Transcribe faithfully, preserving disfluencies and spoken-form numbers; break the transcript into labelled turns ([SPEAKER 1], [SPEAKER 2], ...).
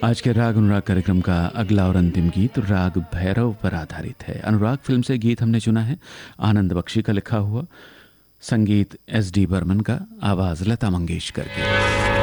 [SPEAKER 1] आज के राग अनुराग कार्यक्रम का अगला और अंतिम गीत राग भैरव पर आधारित है। अनुराग फिल्म से गीत हमने चुना है, आनंद बख्शी का लिखा हुआ, संगीत एस डी बर्मन का, आवाज लता मंगेशकर की।